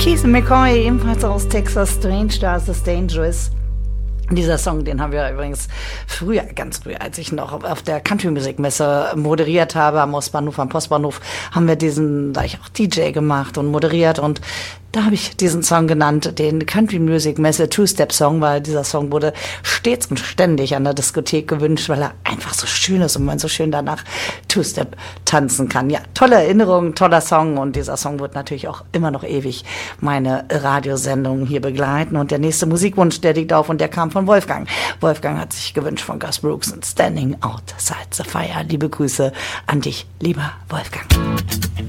Keith McCoy, ebenfalls aus Texas, Strange Stars is Dangerous. Dieser Song, den haben wir übrigens früher, ganz früh, als ich noch auf der Country-Musik-Messe moderiert habe, am Ostbahnhof, am Postbahnhof, haben wir da ich auch DJ gemacht und moderiert, und da habe ich diesen Song genannt, den Country-Music-Messe Two-Step-Song, weil dieser Song wurde stets und ständig an der Diskothek gewünscht, weil er einfach so schön ist und man so schön danach Two-Step tanzen kann. Ja, tolle Erinnerung, toller Song, und dieser Song wird natürlich auch immer noch ewig meine Radiosendung hier begleiten. Und der nächste Musikwunsch, der liegt auf, und der kam von Wolfgang. Wolfgang hat sich gewünscht von Garth Brooks und Standing Outside the Fire. Liebe Grüße an dich, lieber Wolfgang.